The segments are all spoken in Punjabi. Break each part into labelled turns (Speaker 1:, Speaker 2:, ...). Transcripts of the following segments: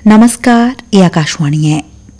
Speaker 1: नमस्कार, ये आकाशवाणी है।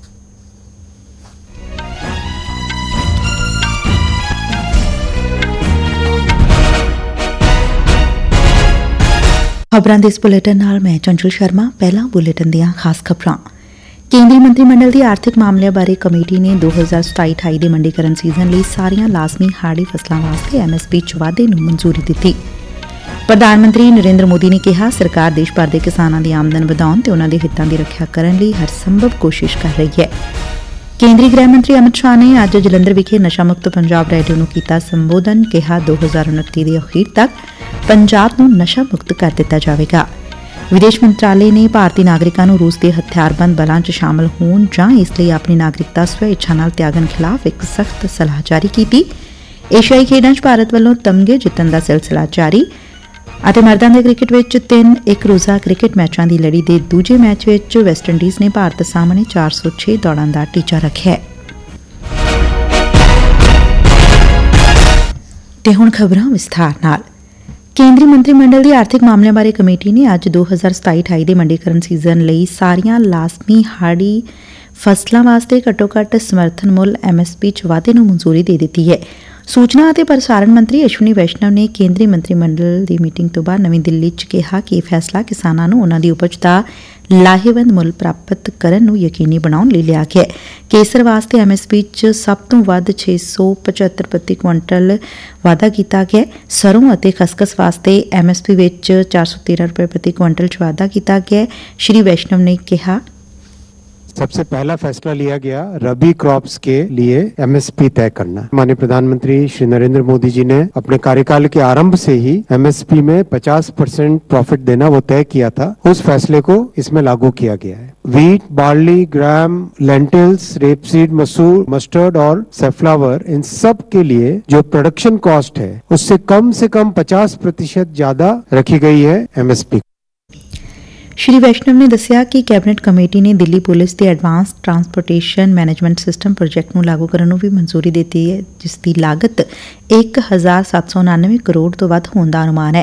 Speaker 1: खबरां दे इस बुलेटिन नाल मैं चंचल शर्मा। पहला बुलेटिन दियां खास खबरां। केंद्रीय मंत्रि मंडल ਦੀ आर्थिक मामलिਆਂ ਬਾਰੇ ਕਮੇਟੀ ਨੇ 2027-28 ਦੇ ਮੰਡੀਕਰਨ ਸੀਜ਼ਨ ਲਈ ਸਾਰੀਆਂ ਲਾਜ਼ਮੀ ਹਾੜੀ ਫਸਲਾਂ ਵਾਸਤੇ ਐਮਐਸਪੀ 'ਚ ਵਾਧੇ ਨੂੰ ਮਨਜ਼ੂਰੀ ਦਿੱਤੀ। ਪ੍ਰਧਾਨ ਮੰਤਰੀ ਨਰਿੰਦਰ ਮੋਦੀ ਨੇ ਕਿਹਾ, ਸਰਕਾਰ ਦੇਸ਼ ਭਰ ਦੇ ਕਿਸਾਨਾਂ ਦੀ ਆਮਦਨ ਵਧਾਉਣ ਤੇ ਉਨ੍ਹਾਂ ਦੇ ਹਿੱਤਾਂ ਦੀ ਰੱਖਿਆ ਕਰਨ ਲਈ ਹਰ ਸੰਭਵ ਕੋਸ਼ਿਸ਼ ਕਰ ਰਹੀ ਹੈ। ਕੇਂਦਰੀ ਗ੍ਰਹਿ ਮੰਤਰੀ ਅਮਿਤ ਸ਼ਾਹ ਨੇ ਅੱਜ ਜਲੰਧਰ ਵਿਖੇ ਨਸ਼ਾ ਮੁਕਤ ਪੰਜਾਬ ਰੈਲੀ ਨੂੰ ਕੀਤਾ ਸੰਬੋਧਨ। ਕਿਹਾ, 2029 ਦੇ ਅਖੀਰ ਤੱਕ ਪੰਜਾਬ ਨੂੰ ਨਸ਼ਾ ਮੁਕਤ ਕਰ ਦਿੱਤਾ ਜਾਵੇਗਾ। ਵਿਦੇਸ਼ ਮੰਤਰਾਲੇ ਨੇ ਭਾਰਤੀ ਨਾਗਰਿਕਾਂ ਨੂੰ ਰੂਸ ਦੇ ਹਥਿਆਰਬੰਦ ਬਲਾਂ 'ਚ ਸ਼ਾਮਲ ਹੋਣ ਜਾਂ ਇਸ ਲਈ ਆਪਣੀ ਨਾਗਰਿਕਤਾ ਸਵੈ ਇੱਛਾ ਨਾਲ ਤਿਆਗਣ ਖਿਲਾਫ ਇੱਕ ਸਖਤ ਸਲਾਹ ਜਾਰੀ ਕੀਤੀ। ਏਸ਼ੀਆਈ ਖੇਡਾਂ 'ਚ ਭਾਰਤ ਵੱਲੋਂ ਤਮਗੇ ਜਿੱਤਣ ਦਾ ਸਿਲਸਿਲਾ ਜਾਰੀ ਅਤੇ ਮਰਦਾਂ ਦੇ ਕ੍ਰਿਕਟ ਵਿੱਚ 3 ਇੱਕ ਰੋਜ਼ਾ ਕ੍ਰਿਕਟ ਮੈਚਾਂ ਦੀ ਲੜੀ ਦੇ ਦੂਜੇ ਮੈਚ ਵਿੱਚ ਵੈਸਟਇੰਡੀਜ਼ ਨੇ ਭਾਰਤ ਸਾਹਮਣੇ 406 ਦੌੜਾਂ ਦਾ ਟੀਚਾ ਰੱਖਿਆ। ਤੇ ਹੁਣ ਖਬਰਾਂ ਵਿਸਥਾਰ ਨਾਲ। ਕੇਂਦਰੀ ਮੰਤਰੀ ਮੰਡਲ ਦੀ ਆਰਥਿਕ ਮਾਮਲਿਆਂ ਬਾਰੇ ਕਮੇਟੀ ਨੇ ਅੱਜ 2027-28 ਦੇ ਮੰਡੀਕਰਨ ਸੀਜ਼ਨ ਲਈ ਸਾਰੀਆਂ ਲਾਜ਼ਮੀ ਹਾੜੀ ਫਸਲਾਂ ਵਾਸਤੇ ਘੱਟੋ-ਘੱਟ ਸਮਰਥਨ ਮੁੱਲ ਐਮਐਸਪੀ 'ਚ ਵਾਧੇ ਨੂੰ ਮਨਜ਼ੂਰੀ ਦੇ ਦਿੱਤੀ ਹੈ। ਸੂਚਨਾ ਅਤੇ ਪ੍ਰਸਾਰਣ ਮੰਤਰੀ ਅਸ਼ਵਨੀ ਵੈਸ਼ਨਵ ਨੇ ਕੇਂਦਰੀ ਮੰਤਰੀ ਮੰਡਲ ਦੀ ਮੀਟਿੰਗ ਤੋਂ ਬਾਅਦ ਨਵੀਂ ਦਿੱਲੀ 'ਚ ਕਿਹਾ ਕਿ ਇਹ ਫੈਸਲਾ ਕਿਸਾਨਾਂ ਨੂੰ ਉਨ੍ਹਾਂ ਦੀ ਉਪਜ ਦਾ ਲਾਹੇਵੰਦ ਮੁੱਲ ਪ੍ਰਾਪਤ ਕਰਨ ਨੂੰ ਯਕੀਨੀ ਬਣਾਉਣ ਲਈ ਲਿਆ ਗਿਆ ਹੈ। ਕੇਸਰ ਵਾਸਤੇ ਐਮਐਸਪੀ 'ਚ ਸਭ ਤੋਂ ਵੱਧ 675 ਪ੍ਰਤੀ ਕੁਇੰਟਲ ਵਾਧਾ ਕੀਤਾ ਗਿਆ। ਸਰੋਂ ਅਤੇ ਖਸਖਸ ਵਾਸਤੇ ਐਮਐਸਪੀ ਵਿੱਚ 413 ਰੁਪਏ ਪ੍ਰਤੀ ਕੁਇੰਟਲ 'ਚ ਵਾਧਾ ਕੀਤਾ ਗਿਆ। ਸ਼੍ਰੀ ਵੈਸ਼ਨਵ ਨੇ ਕਿਹਾ,
Speaker 2: सबसे पहला फैसला लिया गया रबी क्रॉप्स के लिए एमएसपी तय करना। माननीय प्रधानमंत्री श्री नरेंद्र मोदी जी ने अपने कार्यकाल के आरंभ से ही एमएसपी में 50% प्रॉफिट देना वो तय किया था। उस फैसले को इसमें लागू किया गया है। वीट, बार्ली, ग्राम, लेंटिल्स, रेपसीड, मसूर, मस्टर्ड और सेफ्लावर, इन सब के लिए जो प्रोडक्शन कॉस्ट है उससे कम 50% ज्यादा रखी गई है एमएसपी।
Speaker 1: ਸ਼੍ਰੀ ਵੈਸ਼ਨਵ ਨੇ ਦੱਸਿਆ ਕਿ ਕੈਬਨਿਟ ਕਮੇਟੀ ਨੇ ਦਿੱਲੀ ਪੁਲਿਸ ਦੇ advance transportation management system project ਨੂੰ ਲਾਗੂ ਕਰਨ ਨੂੰ ਵੀ ਮਨਜ਼ੂਰੀ ਦਿੱਤੀ ਹੈ, ਜਿਸ ਦੀ ਲਾਗਤ 1,799 ਕਰੋੜ ਤੋਂ ਵੱਧ ਹੋਣ ਦਾ ਅਨੁਮਾਨ ਹੈ।